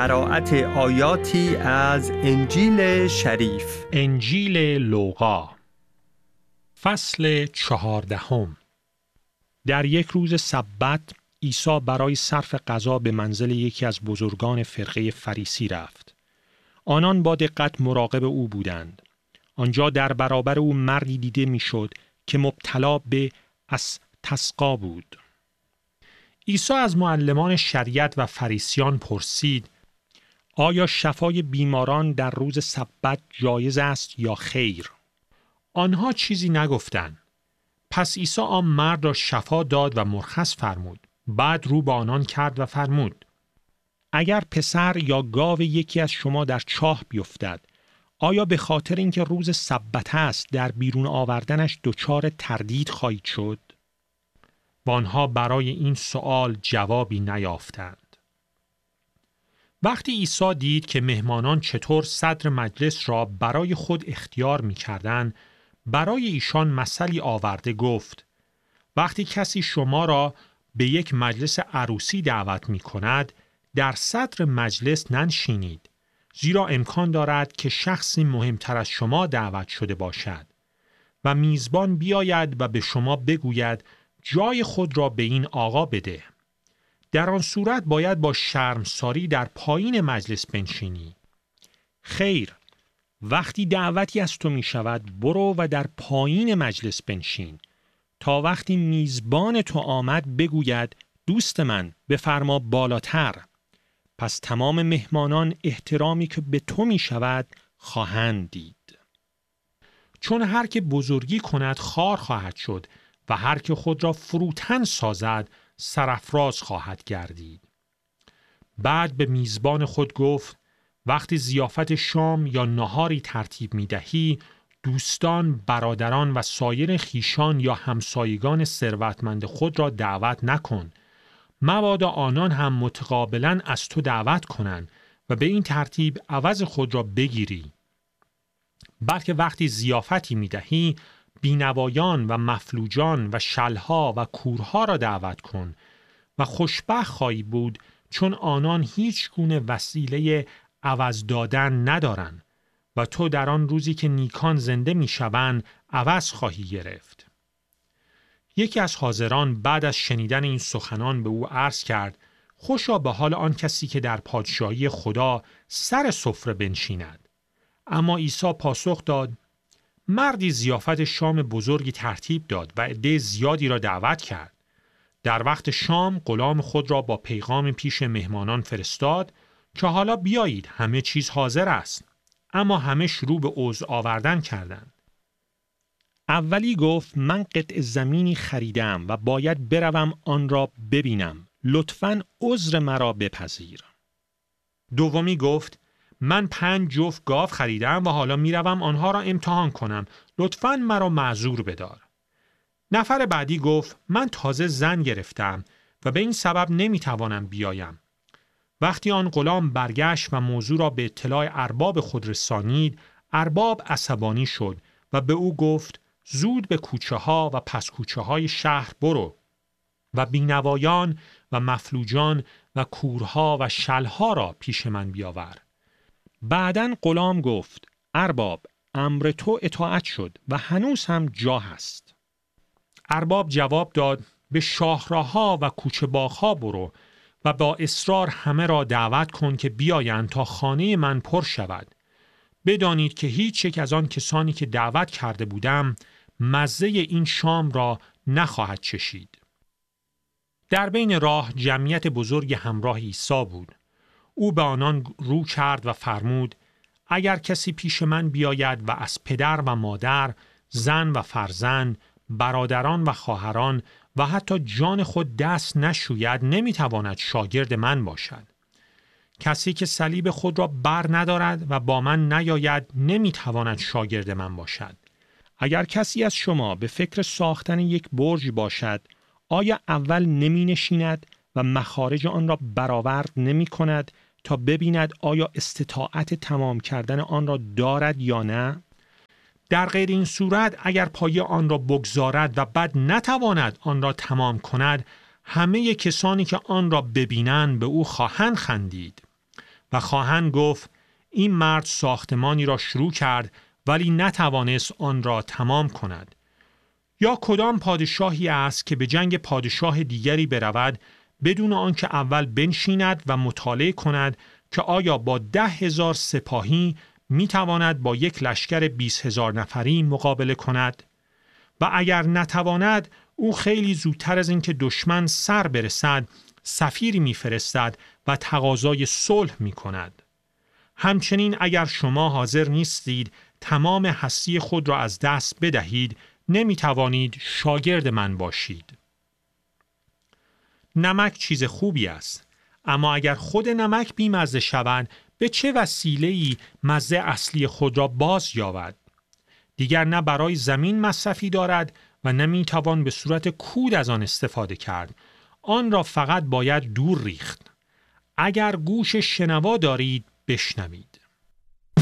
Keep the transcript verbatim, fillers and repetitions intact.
قرائت آیاتی از انجیل شریف. انجیل لوقا فصل چهاردهم. در یک روز سبت عیسی برای صرف غذا به منزل یکی از بزرگان فرقه فریسی رفت. آنان با دقت مراقب او بودند. آنجا در برابر او مردی دیده میشد که مبتلا به استسقا بود. عیسی از معلمان شریعت و فریسیان پرسید: آیا شفای بیماران در روز سبت جایز است یا خیر؟ آنها چیزی نگفتند. پس عیسی آن مرد را شفا داد و مرخص فرمود. بعد رو به آنان کرد و فرمود: اگر پسر یا گاو یکی از شما در چاه بیفتد، آیا به خاطر اینکه روز سبت است در بیرون آوردنش دچار تردید خواهید شد؟ و آنها برای این سؤال جوابی نیافتند. وقتی عیسی دید که مهمانان چطور صدر مجلس را برای خود اختیار می‌کردند، برای ایشان مثلی آورده گفت: وقتی کسی شما را به یک مجلس عروسی دعوت می‌کند، در صدر مجلس ننشینید، زیرا امکان دارد که شخصی مهمتر از شما دعوت شده باشد و میزبان بیاید و به شما بگوید جای خود را به این آقا بده. در آن صورت باید با شرمساری در پایین مجلس بنشینی. خیر، وقتی دعوتی از تو می شود، برو و در پایین مجلس بنشین تا وقتی میزبان تو آمد بگوید دوست من بفرما بالاتر. پس تمام مهمانان احترامی که به تو می شود خواهند دید. چون هر که بزرگی کند خوار خواهد شد و هر که خود را فروتن سازد سرافراز خواهد گردید. بعد به میزبان خود گفت: وقتی ضیافت شام یا نهاری ترتیب می دهی، دوستان، برادران و سایر خویشان یا همسایگان ثروتمند خود را دعوت نکن، مبادا آنان هم متقابلا از تو دعوت کنند و به این ترتیب عوض خود را بگیری. بلکه وقتی ضیافتی می دهی، بینوایان و مفلوجان و شلها و کورها را دعوت کن و خوشبخت خواهی بود، چون آنان هیچ گونه وسیله عوض دادن ندارند و تو در آن روزی که نیکان زنده می شوند عوض خواهی گرفت. یکی از حاضران بعد از شنیدن این سخنان به او عرض کرد: خوشا به حال آن کسی که در پادشاهی خدا سر سفره بنشیند. اما عیسی پاسخ داد: مردی ضیافت شام بزرگی ترتیب داد و عده زیادی را دعوت کرد. در وقت شام غلام خود را با پیغام پیش مهمانان فرستاد که حالا بیایید، همه چیز حاضر است. اما همه شروع به عذر آوردن کردند. اولی گفت: من قطع زمینی خریدم و باید بروم آن را ببینم، لطفاً عذر مرا بپذیر. دومی گفت: من پنج جفت گاو خریدم و حالا میروم آنها را امتحان کنم، لطفاً مرا معذور بدار. نفر بعدی گفت: من تازه زن گرفتم و به این سبب نمیتوانم بیایم. وقتی آن غلام برگشت و موضوع را به اطلاع ارباب خود رسانید، ارباب عصبانی شد و به او گفت: زود به کوچه ها و پس کوچه های شهر برو و بینوایان و مفلوجان و کورها و شلها را پیش من بیاور. بعدن غلام گفت: ارباب، امر تو اطاعت شد و هنوز هم جا هست. ارباب جواب داد: به شاهراها و کوچه باغ‌ها برو و با اصرار همه را دعوت کن که بیایند تا خانه من پر شود. بدانید که هیچ یک از آن کسانی که دعوت کرده بودم مزه این شام را نخواهد چشید. در بین راه جمعیت بزرگ همراه عیسی بود. او به آنان رو کرد و فرمود: اگر کسی پیش من بیاید و از پدر و مادر، زن و فرزند، برادران و خواهران و حتی جان خود دست نشوید، نمیتواند شاگرد من باشد. کسی که صلیب خود را بر ندارد و با من نیاید، نمیتواند شاگرد من باشد. اگر کسی از شما به فکر ساختن یک برج باشد، آیا اول نمی نشیند و مخارج آن را برآورد نمی کند تا ببیند آیا استطاعت تمام کردن آن را دارد یا نه؟ در غیر این صورت اگر پایه آن را بگذارد و بعد نتواند آن را تمام کند، همه کسانی که آن را ببینند به او خواهند خندید و خواهند گفت این مرد ساختمانی را شروع کرد ولی نتوانست آن را تمام کند. یا کدام پادشاهی است که به جنگ پادشاه دیگری برود بدون آنکه اول بنشیند و مطالعه کند که آیا با ده هزار سپاهی می تواند با یک لشکر بیست هزار نفری مقابله کند؟ و اگر نتواند او خیلی زودتر از اینکه دشمن سر برسد سفیری میفرستد و تقاضای صلح می کند. همچنین اگر شما حاضر نیستید تمام هستی خود را از دست بدهید نمی توانید شاگرد من باشید. نمک چیز خوبی است، اما اگر خود نمک بی‌مزه شود به چه وسیله‌ای مزه اصلی خود را باز یابد؟ دیگر نه برای زمین مصرفی دارد و نمی توان به صورت کود از آن استفاده کرد. آن را فقط باید دور ریخت. اگر گوش شنوا دارید بشنوید.